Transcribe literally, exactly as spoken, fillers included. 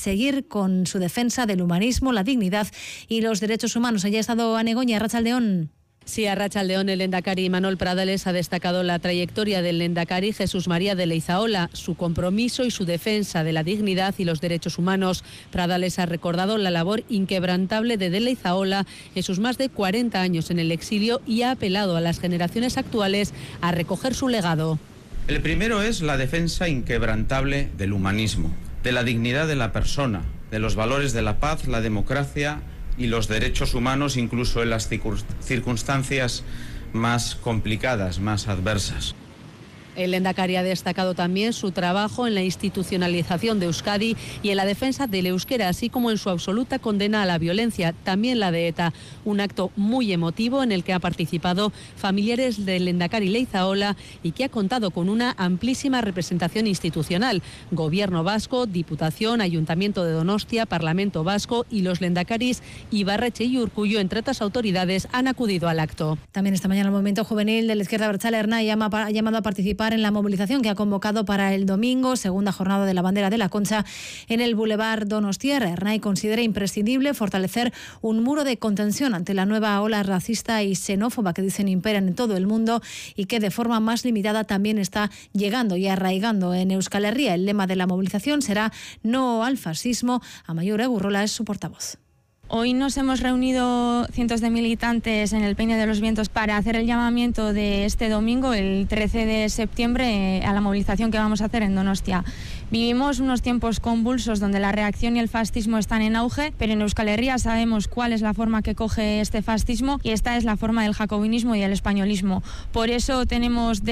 seguir con su defensa del humanismo, la dignidad y los derechos humanos. Allí ha estado Anegoña, Arratsaldeón. Sí, a Arratsaldeón, el lehendakari Imanol Pradales ha destacado la trayectoria del lehendakari Jesús María de Leizaola, su compromiso y su defensa de la dignidad y los derechos humanos. Pradales ha recordado la labor inquebrantable de de Leizaola en sus más de cuarenta años en el exilio y ha apelado a las generaciones actuales a recoger su legado. El primero es la defensa inquebrantable del humanismo, de la dignidad de la persona, de los valores de la paz, la democracia y los derechos humanos, incluso en las circunstancias más complicadas, más adversas. El lehendakari ha destacado también su trabajo en la institucionalización de Euskadi y en la defensa del euskera, así como en su absoluta condena a la violencia, también la de ETA. Un acto muy emotivo en el que han participado familiares del lehendakari Leizaola y que ha contado con una amplísima representación institucional. Gobierno vasco, Diputación, Ayuntamiento de Donostia, Parlamento vasco y los lehendakaris Ibarretxe y Urkullu, entre otras autoridades, han acudido al acto. También esta mañana el movimiento juvenil de la izquierda abertzale Ernai ha llamado a participar en la movilización que ha convocado para el domingo, segunda jornada de la bandera de la Concha en el Boulevard Donostiarra. Ernai considera imprescindible fortalecer un muro de contención ante la nueva ola racista y xenófoba que dicen imperan en todo el mundo y que de forma más limitada también está llegando y arraigando en Euskal Herria. El lema de la movilización será no al fascismo. Amaiur Egurrola es su portavoz. Hoy nos hemos reunido cientos de militantes en el Peine de los Vientos para hacer el llamamiento de este domingo, el trece de septiembre, a la movilización que vamos a hacer en Donostia. Vivimos unos tiempos convulsos donde la reacción y el fascismo están en auge, pero en Euskal Herria sabemos cuál es la forma que coge este fascismo y esta es la forma del jacobinismo y del españolismo. Por eso tenemos de